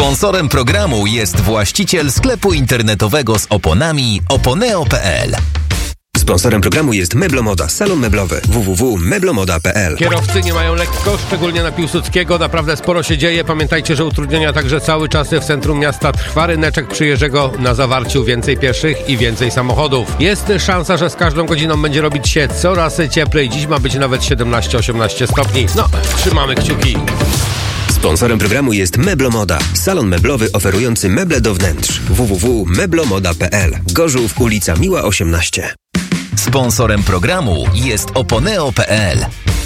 Sponsorem programu jest właściciel sklepu internetowego z oponami oponeo.pl. Sponsorem programu jest Meblomoda, salon meblowy www.meblomoda.pl. Kierowcy nie mają lekko, szczególnie na Piłsudskiego. Naprawdę sporo się dzieje. Pamiętajcie, że utrudnienia także cały czas w centrum miasta. Trwa ryneczek przyjeżdżego na zawarciu więcej pieszych i więcej samochodów. Jest szansa, że z każdą godziną będzie robić się coraz cieplej. Dziś ma być nawet 17-18 stopni. No, trzymamy kciuki. Sponsorem programu jest Meblomoda, salon meblowy oferujący meble do wnętrz www.meblomoda.pl. Gorzów, ulica Miła 18. Sponsorem programu jest oponeo.pl.